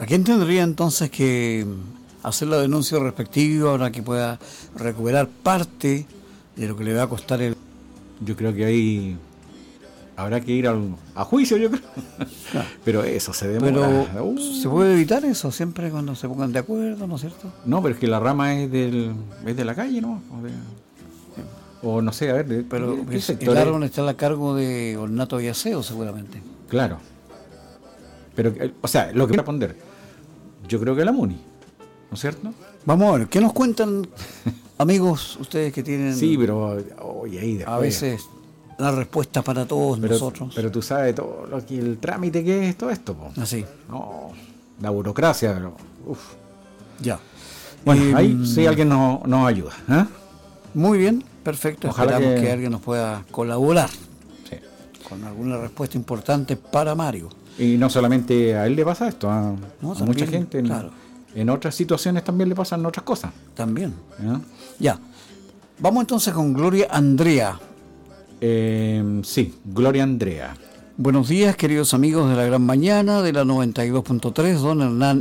quién tendría entonces que hacer la denuncia respectiva para que pueda recuperar parte de lo que le va a costar el... Yo creo que ahí habrá que ir a juicio, yo creo. Claro. Pero eso se demora. Pero se puede evitar eso siempre cuando se pongan de acuerdo, ¿no es cierto? No, pero es que la rama es de la calle, ¿no? O no sé, a ver, Pero ¿qué el sector árbol está a cargo de Ornato y Aseo, seguramente. Claro. Pero, o sea, lo que voy a responder, yo creo que la MUNI, ¿no es cierto? Vamos a ver, ¿qué nos cuentan, amigos, ustedes que tienen... Sí, pero oye, ahí después... A veces la respuesta para todos nosotros. Pero tú sabes todo lo que el trámite que es todo esto, po. Así. No, la burocracia, pero... Uf. Ya. Bueno, ahí sí alguien nos ayuda, ¿eh? Muy bien, perfecto. Ojalá esperamos que alguien nos pueda colaborar sí, con alguna respuesta importante para Mario. y no solamente a él le pasa esto, a También, mucha gente claro. en otras situaciones también le pasan otras cosas. También. ¿Ya? Ya. Vamos entonces con Gloria Andrea. Sí, Gloria Andrea. Buenos días, queridos amigos de la Gran Mañana de la 92.3, don Hernán